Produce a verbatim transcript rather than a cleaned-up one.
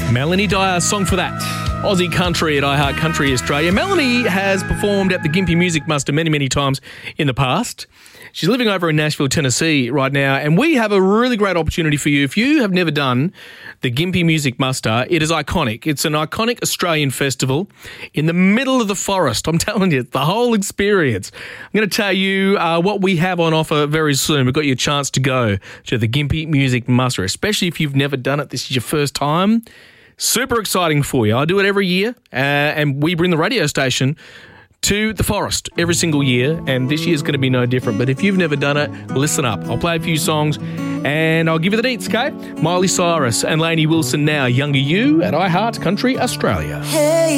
Melanie Dyer, Song for That. Aussie Country at iHeart Country Australia. Melanie has performed at the Gympie Music Muster many, many times in the past. She's living over in Nashville, Tennessee right now, and we have a really great opportunity for you. If you have never done the Gympie Music Muster, it is iconic. It's an iconic Australian festival in the middle of the forest. I'm telling you, the whole experience. I'm going to tell you uh, what we have on offer very soon. We've got you a chance to go to the Gympie Music Muster, especially if you've never done it. This is your first time. Super exciting for you. I do it every year, uh, and we bring the radio station to the forest every single year, and this year's going to be no different. But if you've never done it, listen up. I'll play a few songs, and I'll give you the deets, okay? Miley Cyrus and Lainey Wilson now, Younger You at iHeart Country Australia. Hey.